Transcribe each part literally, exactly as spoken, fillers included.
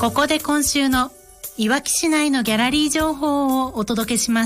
ここで今週のいわき市内のギャラリー情報をお届けします。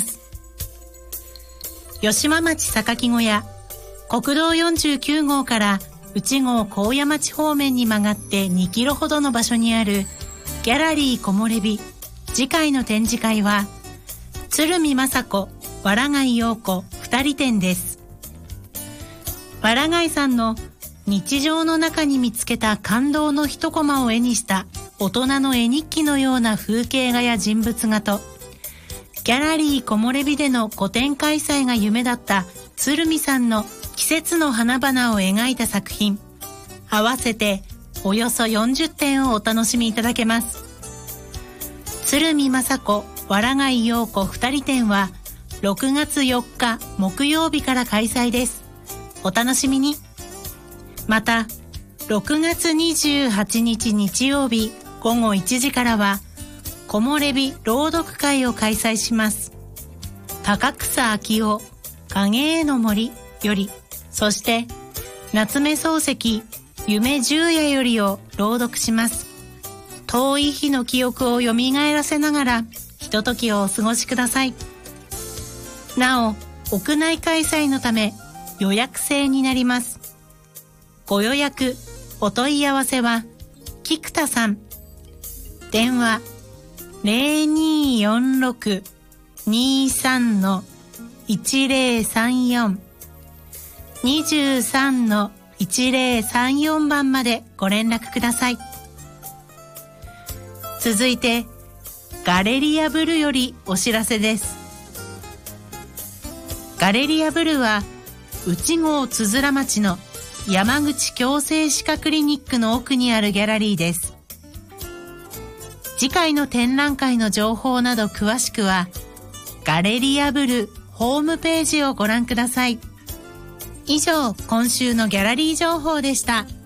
吉間町榊小屋、国道よんじゅうきゅうごうから内郷高野町方面に曲がってにキロほどの場所にあるギャラリー木漏れ日。次回の展示会は鶴見雅子、藁貝陽子二人展です。藁貝さんの日常の中に見つけた感動の一コマを絵にした大人の絵日記のような風景画や人物画と、ギャラリー木漏れ日での個展開催が夢だった鶴見さんの季節の花々を描いた作品、合わせておよそよんじゅってんをお楽しみいただけます。鶴見雅子、藁貝陽子二人展はろくがつよっか木曜日から開催です。お楽しみに。またろくがつにじゅうはちにち日曜日ごごいちじからは木漏れ日朗読会を開催します。高草昭夫、影絵の森より、そして夏目漱石、夢十夜よりを朗読します。遠い日の記憶を蘇らせながらひとときをお過ごしください。なお、屋内開催のため予約制になります。ご予約、お問い合わせは菊田さん。電話 ゼロにーよんろく にーさん いちゼロさんよん にじゅうさん いちゼロさんよん 番までご連絡ください。続いてガレリアブルよりお知らせです。ガレリアブルは内郷つづら町の山口矯正歯科クリニックの奥にあるギャラリーです。次回の展覧会の情報など詳しくはガレリアブルホームページをご覧ください。以上、今週のギャラリー情報でした。